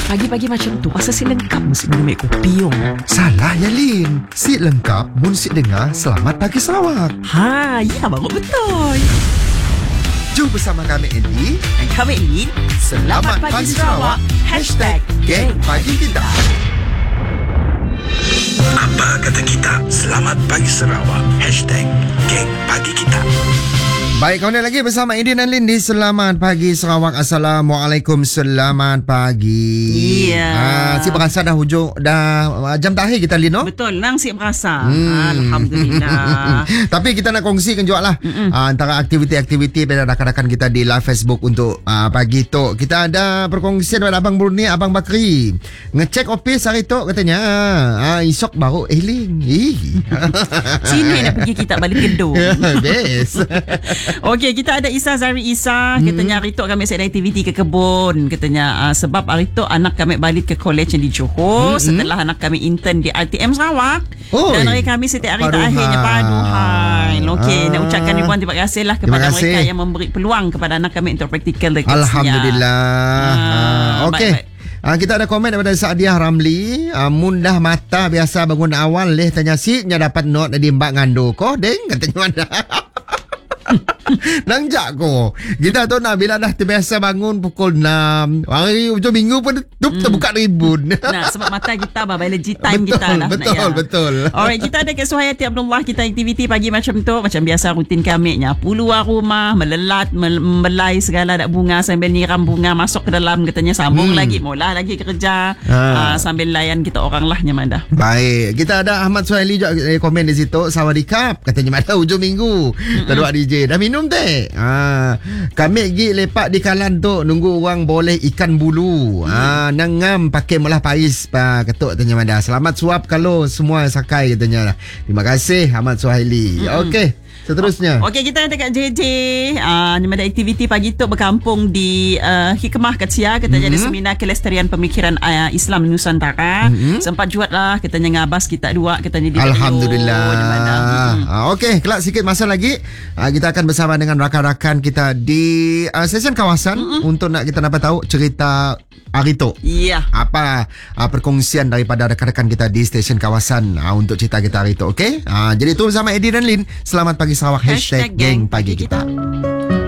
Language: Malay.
Pagi-pagi macam tu asal si lengkap mesti minum kopi yo. Salah ya Lin. Si lengkap mun si dengar Selamat Pagi Sarawak. Ha, ya baru betul. Jom bersama kami Andy. Dan kami ini Selamat Pagi Sarawak. #Geng Pagi Kita. Apa kata kita? Selamat Pagi Sarawak. #Geng Pagi Kita. Baik, kawan lagi bersama Andy dan Lin di Selamat Pagi Sarawak. Assalamualaikum, selamat pagi. Iya. Si berasa dah hujung, dah jam terakhir kita Lin, no? Betul, nang siap rasa. Alhamdulillah. Tapi kita nak kongsikan juga lah antara aktiviti-aktiviti pada rakan-rakan kita di live Facebook untuk pagi tu. Kita ada perkongsian pada Abang Bruni, Abang Bakri. Ngecek office hari tu katanya. Esok baru Lin. Sini nak pergi kita balik gedung. Best. Okey, kita ada Isa Zari Isa. Katanya hari tu kami ada aktiviti ke kebun. Katanya sebab hari tu anak kami balik ke college di Johor. Setelah anak kami intern di RTM Sarawak. Dan hari kami setiap hari terakhirnya paduhan. Okey, nak ucapkan ribuan terima kasih lah kepada mereka yang memberi peluang kepada anak kami untuk praktikal dekat Alhamdulillah. Okey. Baik. Kita ada komen daripada Saadiah Ramli. Mundah mata biasa bangun awal leh tanya si nya dapat note dari mbak ngando ko deng katanya mana. Nang jak ko. Kita tu nak bila dah terbiasa bangun pukul 6. Hari hujung minggu pun terbuka ribun. Nah, sebab mata kita biology time kita lah. Betul. Alright, kita ada Kak Suhayati Abdullah. Kita aktiviti pagi macam tu. Macam biasa rutin kami nya. Puluar rumah, melelat, membelai segala dak bunga sambil nyiram bunga masuk ke dalam katanya sambung lagi. Mula lagi kerja sambil layan kita orang lah nyaman dah. Baik. Kita ada Ahmad Suhaili juga komen di situ. Sawadikap. Katanya mana hujung minggu. Tadua DJ. Dah minum teh. Kami pergi lepak di kalan tu nunggu orang boleh ikan bulu. Nangam pakai malah pais ketuk tanya mana. Selamat suap kalau semua sakai katanya lah. Terima kasih Ahmad Suhaili. Okey. Seterusnya. Okey, kita ada kat JJ. Ada aktiviti pagi tu berkampung di Hikmah Katia. Katanya ada seminar kelestarian pemikiran Islam Nusantara. Sempat juat lah. Katanya ngabas kita dua. Katanya di Alhamdulillah. Okey, kelak sikit masa lagi. Kita akan bersama dengan rakan-rakan kita di stesen kawasan untuk nak kita dapat tahu cerita hari tu. Ya. Apa perkongsian daripada rakan-rakan kita di stesen kawasan untuk cerita kita hari tu. Okey? Jadi tu bersama Eddie dan Lin. Selamat Pagi Sarawak. #Geng Pagi Kita.